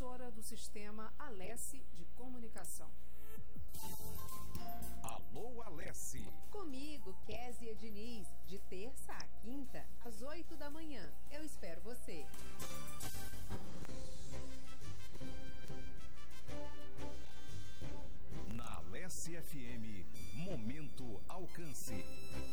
emissora do Sistema Alesse de Comunicação. Alô, Alesse! Comigo, Késia Diniz, de terça a quinta, às 8 da manhã. Eu espero você. Na Alesse FM, Momento Alcance.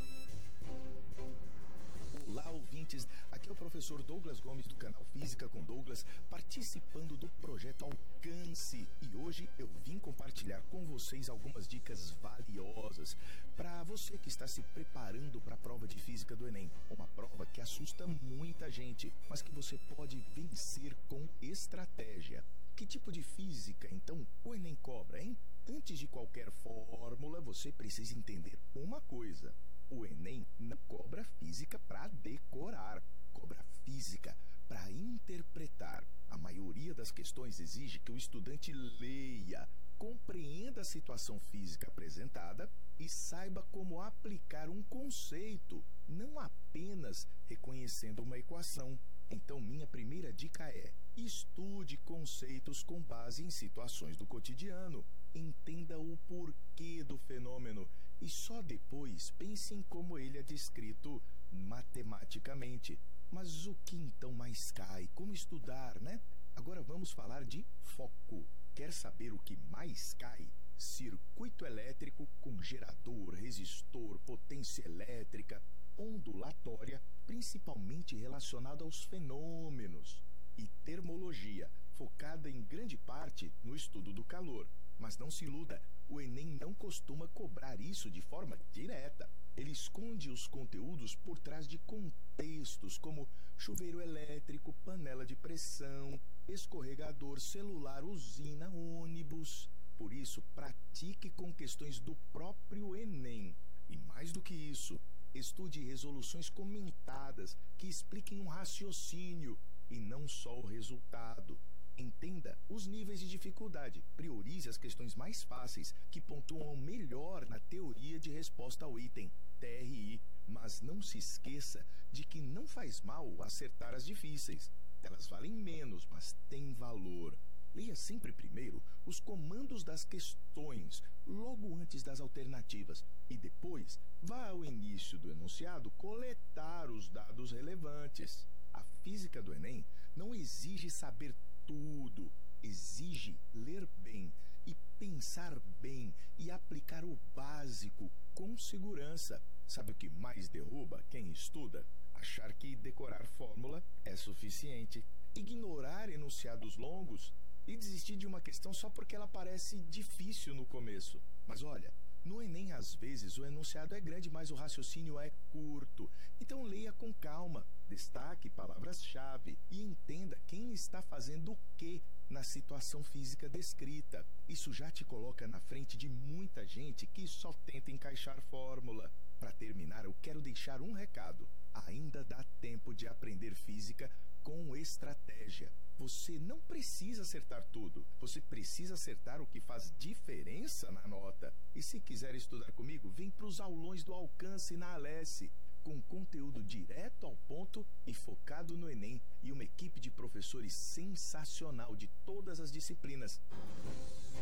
Olá, ouvintes. Aqui é o professor Douglas Gomes do canal Física com Douglas, participando do projeto Alcance. E hoje eu vim compartilhar com vocês algumas dicas valiosas para você que está se preparando para a prova de Física do Enem. Uma prova que assusta muita gente, mas que você pode vencer com estratégia. Que tipo de física, então, o Enem cobra, hein? Antes de qualquer fórmula, você precisa entender uma coisa. O Enem não cobra física para decorar, cobra física para interpretar. A maioria das questões exige que o estudante leia, compreenda a situação física apresentada e saiba como aplicar um conceito, não apenas reconhecendo uma equação. Então, minha primeira dica é: estude conceitos com base em situações do cotidiano. Entenda o porquê do fenômeno e só depois pense em como ele é descrito matematicamente. Mas o que então mais cai? Como estudar, né? Agora vamos falar de foco. Quer saber o que mais cai? Circuito elétrico com gerador, resistor, potência elétrica, ondulatória, principalmente relacionado aos fenômenos. E termologia, focada em grande parte no estudo do calor. Mas não se iluda, o Enem não costuma cobrar isso de forma direta. Ele esconde os conteúdos por trás de contextos como chuveiro elétrico, panela de pressão, escorregador, celular, usina, ônibus. Por isso, pratique com questões do próprio Enem. E mais do que isso, estude resoluções comentadas que expliquem um raciocínio e não só o resultado. Entenda os níveis de dificuldade. Priorize as questões mais fáceis, que pontuam melhor na teoria de resposta ao item, TRI. Mas não se esqueça de que não faz mal acertar as difíceis. Elas valem menos, mas têm valor. Leia sempre primeiro os comandos das questões, logo antes das alternativas, e depois vá ao início do enunciado coletar os dados relevantes. A física do Enem não exige saber tudo, exige ler bem e pensar bem e aplicar o básico com segurança. Sabe o que mais derruba quem estuda? Achar que decorar fórmula é suficiente, ignorar enunciados longos e desistir de uma questão só porque ela parece difícil no começo. Mas olha, no Enem, às vezes, o enunciado é grande, mas o raciocínio é curto. Então, leia com calma, destaque palavras-chave e entenda quem está fazendo o que na situação física descrita. Isso já te coloca na frente de muita gente que só tenta encaixar fórmula. Para terminar, eu quero deixar um recado. Ainda dá tempo de aprender física com estratégia. Você não precisa acertar tudo. Você precisa acertar o que faz diferença na nota. E se quiser estudar comigo, vem para os aulões do Alcance na Alesse, com conteúdo direto ao ponto e focado no Enem e uma equipe de professores sensacional de todas as disciplinas.